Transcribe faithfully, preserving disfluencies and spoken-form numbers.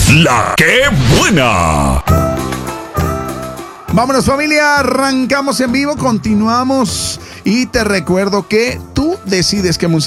La que buena. Vámonos familia, arrancamos en vivo, continuamos y te recuerdo que tú decides qué música